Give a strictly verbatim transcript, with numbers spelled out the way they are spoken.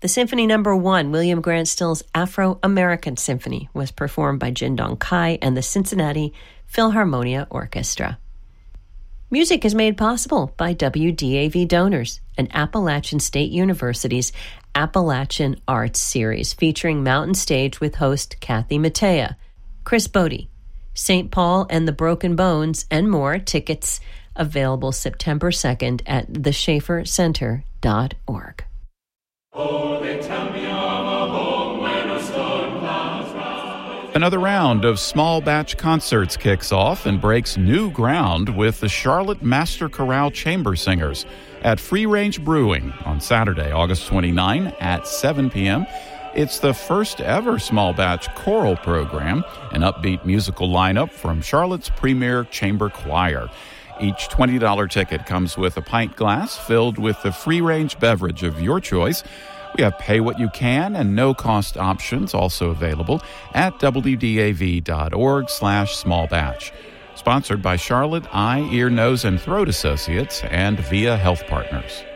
The Symphony Number One, William Grant Still's Afro-American Symphony, was performed by Jindong Kai and the Cincinnati Philharmonia Orchestra. Music is made possible by W D A V donors and Appalachian State University's Appalachian Arts Series, featuring Mountain Stage with host Kathy Mattea, Chris Bodie, Saint Paul and the Broken Bones, and more. Tickets available September second at the schaefer center dot org. Oh, they tell me of a home where no storm clouds rise. Another round of small batch concerts kicks off and breaks new ground with the Charlotte Master Chorale Chamber Singers at Free Range Brewing on Saturday, August twenty-ninth at seven p.m. It's the first ever small batch choral program, an upbeat musical lineup from Charlotte's premier chamber choir. Each twenty dollars ticket comes with a pint glass filled with the free-range beverage of your choice. We have pay-what-you-can and no-cost options also available at W D A V dot org slash small batch. Sponsored by Charlotte Eye, Ear, Nose, and Throat Associates and Via Health Partners.